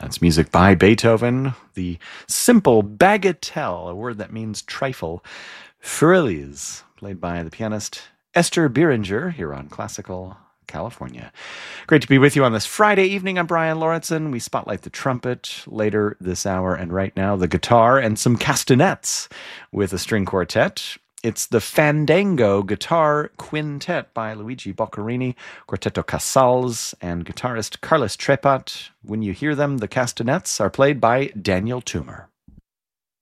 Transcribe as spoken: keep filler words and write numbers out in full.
That's music by Beethoven, the simple bagatelle, a word that means trifle. Furlis, played by the pianist Esther Beringer here on Classical California. Great to be with you on this Friday evening. I'm Brian Lauritsen. We spotlight the trumpet later this hour, and right now the guitar and some castanets with a string quartet. It's the Fandango Guitar Quintet by Luigi Boccherini, Quartetto Casals, and guitarist Carlos Trepat. When you hear them, the castanets are played by Daniel Toomer.